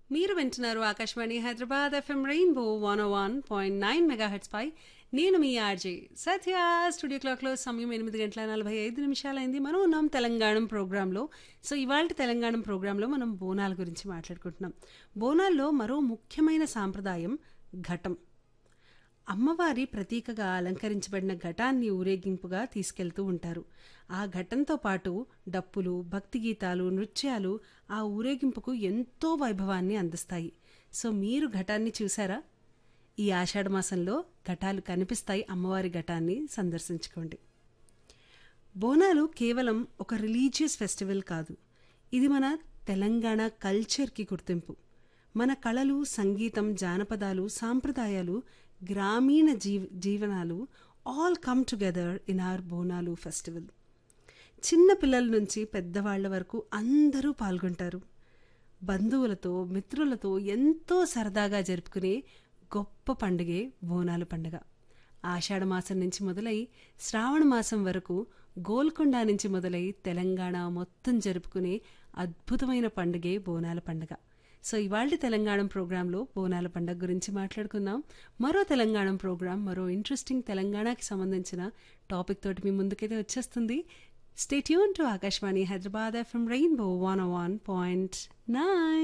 మీరు వింటున్నారు Akashvani Hyderabad FM rainbow 101.9 megahertz పై నేను మీ ఆర్జే సత్య. స్టూడియో క్లాక్లో సమయం 8:45 మనం ఉన్నాం తెలంగాణ ప్రోగ్రాంలో. సో ఇవాళ తెలంగాణ ప్రోగ్రాంలో మనం బోనాల గురించి మాట్లాడుకుంటున్నాం. బోనాల్లో మరో ముఖ్యమైన సాంప్రదాయం ఘటం. అమ్మవారి ప్రతీకగా అలంకరించబడిన ఘటాన్ని ఊరేగింపుగా తీసుకెళ్తూ ఉంటారు. ఆ ఘటంతో పాటు డప్పులు, భక్తి గీతాలు, నృత్యాలు ఆ ఊరేగింపుకు ఎంతో వైభవాన్ని అందిస్తాయి. సో మీరు ఘటాన్ని చూసారా? ఈ ఆషాఢ మాసంలో ఘటాలు కనిపిస్తాయి. అమ్మవారి ఘటాన్ని సందర్శించుకోండి. బోనాలు కేవలం ఒక రిలీజియస్ ఫెస్టివల్ కాదు, ఇది మన తెలంగాణ కల్చర్కి గుర్తింపు. మన కళలు, సంగీతం, జానపదాలు, సాంప్రదాయాలు, గ్రామీణ జీవనాలు all come together in our Bonalu festival. చిన్న పిల్లల నుంచి పెద్దవాళ్ల వరకు అందరూ పాల్గొంటారు. బంధువులతో, మిత్రులతో ఎంతో సరదాగా జరుపుకునే గొప్ప పండుగే బోనాలు పండుగ. ఆషాఢ మాసం నుంచి మొదలై శ్రావణ మాసం వరకు గోల్కొండ నుంచి మొదలై తెలంగాణ మొత్తం జరుపుకునే అద్భుతమైన పండుగే బోనాల పండుగ. సో ఇవాళ తెలంగాణ ప్రోగ్రాంలో బోనాల పండుగ గురించి మాట్లాడుకుందాం. మరో తెలంగాణ ప్రోగ్రాం, మరో ఇంట్రెస్టింగ్ తెలంగాణకి సంబంధించిన టాపిక్ తోటి మీ ముందుకైతే వచ్చేస్తుంది. Stay tune to Akashvani Hyderabad FM rainbow 101.9.